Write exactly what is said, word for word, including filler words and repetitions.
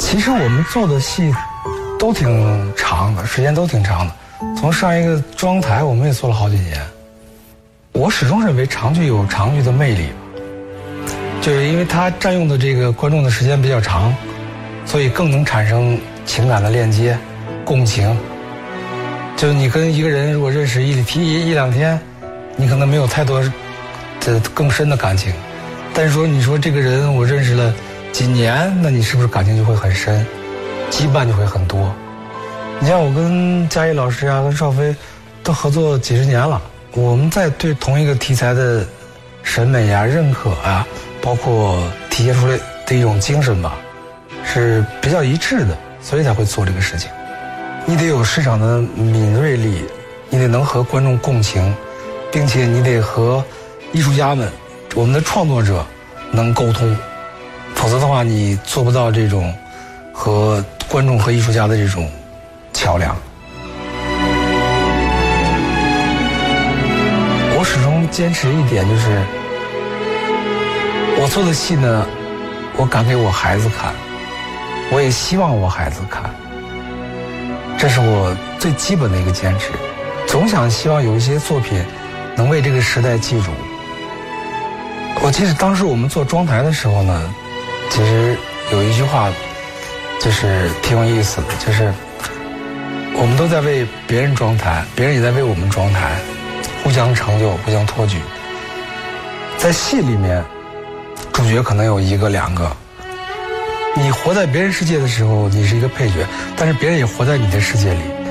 其实我们做的戏都挺长的，时间都挺长的。从上一个妆台，我们也做了好几年。我始终认为长剧有长剧的魅力，就是因为它占用的这个观众的时间比较长，所以更能产生情感的链接、共情。就是你跟一个人如果认识一一一两天，你可能没有太多的更深的感情，但是说你说这个人我认识了几年，那你是不是感情就会很深，羁绊就会很多。你像我跟嘉译老师啊，跟邵飞都合作几十年了，我们在对同一个题材的审美啊、认可啊，包括体现出来的一种精神吧，是比较一致的，所以才会做这个事情。你得有市场的敏锐力，你得能和观众共情，并且你得和艺术家们、我们的创作者能沟通，否则的话你做不到这种和观众和艺术家的这种桥梁。我始终坚持一点，就是我做的戏呢，我敢给我孩子看，我也希望我孩子看，这是我最基本的一个坚持。总想希望有一些作品能为这个时代记住。我记得当时我们做妆台的时候呢，其实有一句话就是挺有意思的，就是我们都在为别人装台，别人也在为我们装台，互相成就，互相托举。在戏里面，主角可能有一个两个，你活在别人世界的时候，你是一个配角，但是别人也活在你的世界里。